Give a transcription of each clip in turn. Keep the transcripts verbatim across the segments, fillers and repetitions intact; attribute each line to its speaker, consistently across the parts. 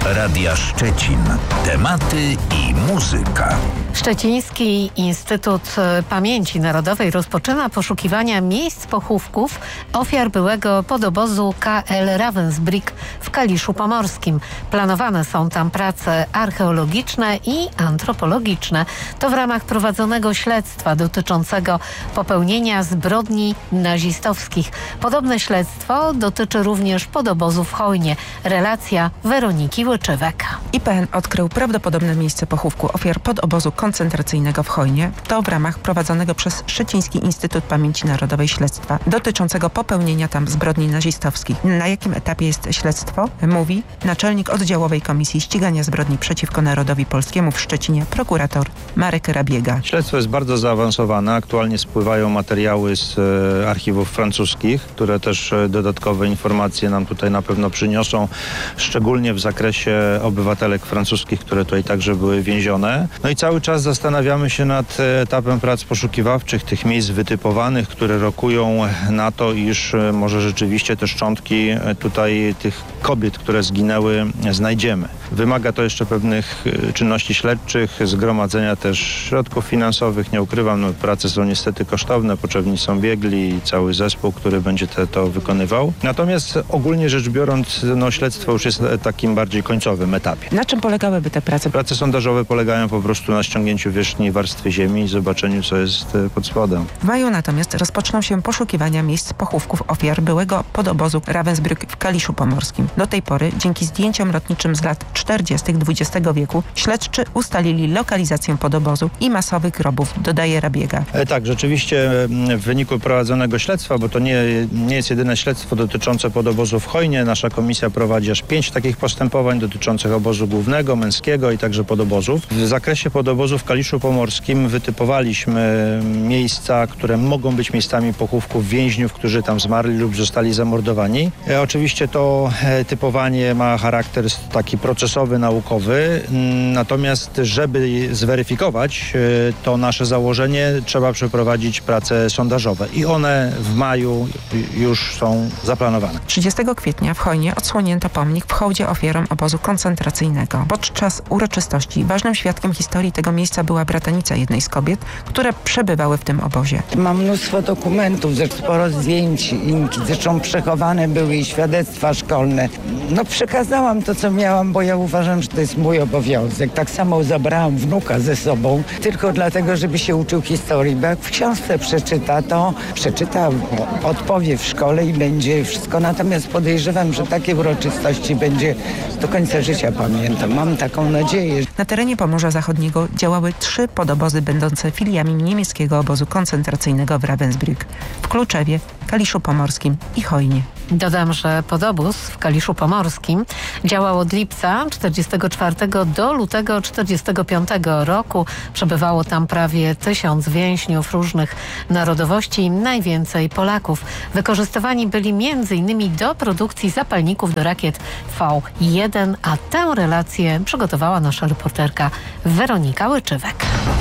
Speaker 1: Radia Szczecin. Tematy i muzyka.
Speaker 2: Szczeciński Instytut Pamięci Narodowej rozpoczyna poszukiwania miejsc pochówków ofiar byłego podobozu K L Ravensbrück w Kaliszu Pomorskim. Planowane są tam prace archeologiczne i antropologiczne. To w ramach prowadzonego śledztwa dotyczącego popełnienia zbrodni nazistowskich. Podobne śledztwo dotyczy również podobozu w Chojnie. Relacja Weroniki Łyczywek.
Speaker 3: I P N odkrył prawdopodobne miejsce pochówku ofiar podobozu koncentracyjnego w Chojnie. To w ramach prowadzonego przez Szczeciński Instytut Pamięci Narodowej śledztwa dotyczącego popełnienia tam zbrodni nazistowskich. Na jakim etapie jest śledztwo? Mówi naczelnik oddziałowej Komisji Ścigania Zbrodni przeciwko Narodowi Polskiemu w Szczecinie, prokurator Marek Rabiega.
Speaker 4: Śledztwo jest bardzo zaawansowane. Aktualnie spływają materiały z e, archiwów francuskich, które też e, dodatkowe informacje nam tutaj na pewno przyniosą, szczególnie w zakresie obywatelek francuskich, które tutaj także były więzione. No i cały czas zastanawiamy się nad etapem prac poszukiwawczych, tych miejsc wytypowanych, które rokują na to, iż może rzeczywiście te szczątki tutaj tych kobiet, które zginęły, znajdziemy. Wymaga to jeszcze pewnych czynności śledczych, zgromadzenia też środków finansowych. Nie ukrywam, no, prace są niestety kosztowne, potrzebni są biegli i cały zespół, który będzie te, to wykonywał. Natomiast ogólnie rzecz biorąc, no, śledztwo już jest na takim bardziej końcowym etapie.
Speaker 3: Na czym polegałyby te prace?
Speaker 4: Prace sondażowe polegają po prostu na ściągnięciu wierzchniej warstwy ziemi i zobaczeniu, co jest pod spodem.
Speaker 3: W maju natomiast rozpoczną się poszukiwania miejsc pochówków ofiar byłego podobozu Ravensbrück w Kaliszu Pomorskim. Do tej pory, dzięki zdjęciom lotniczym z lat czterdziestych dwudziestego wieku, śledczy ustalili lokalizację podobozu i masowych grobów, dodaje Rabiega.
Speaker 4: E, tak, rzeczywiście w wyniku prowadzonego śledztwa, bo to nie, nie jest jedyne śledztwo dotyczące podobozu w Chojnie, nasza komisja prowadzi aż pięć takich postępowań dotyczących obozu głównego, męskiego i także podobozów. W zakresie podobozu w Kaliszu Pomorskim wytypowaliśmy miejsca, które mogą być miejscami pochówków więźniów, którzy tam zmarli lub zostali zamordowani. E, oczywiście to e, typowanie ma charakter taki procesowy, naukowy, natomiast żeby zweryfikować e, to nasze założenie, trzeba przeprowadzić prace sondażowe i one w maju już są zaplanowane.
Speaker 3: trzydziestego kwietnia w Chojnie odsłonięto pomnik w hołdzie ofiarom obozu koncentracyjnego. Podczas uroczystości ważnym świadkiem historii tego miejsca była bratanica jednej z kobiet, które przebywały w tym obozie.
Speaker 5: Mam mnóstwo dokumentów, sporo zdjęć, zresztą przechowane były i świadectwa szkolne. No przekazałam to, co miałam, bo ja uważam, że to jest mój obowiązek. Tak samo zabrałam wnuka ze sobą, tylko dlatego, żeby się uczył historii, bo jak w książce przeczyta, to przeczyta, odpowie w szkole i będzie wszystko. Natomiast podejrzewam, że takie uroczystości będzie do końca życia pamiętam. Mam taką nadzieję.
Speaker 3: Na terenie Pomorza Zachodniego działały trzy podobozy będące filiami niemieckiego obozu koncentracyjnego w Ravensbrück, w Kluczewie, Kaliszu Pomorskim i Chojnie.
Speaker 2: Dodam, że podobóz w Kaliszu Pomorskim działał od lipca tysiąc dziewięćset czterdziestego czwartego do lutego tysiąc dziewięćset czterdziestego piątego roku. Przebywało tam prawie tysiąc więźniów różnych narodowości, najwięcej Polaków. Wykorzystywani byli między innymi do produkcji zapalników do rakiet V jeden, a tę relację przygotowała nasza reporterka Weronika Łyczywek.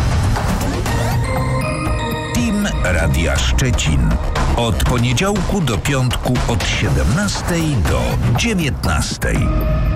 Speaker 1: Team Radia Szczecin. Od poniedziałku do piątku od siedemnastej do dziewiętnastej.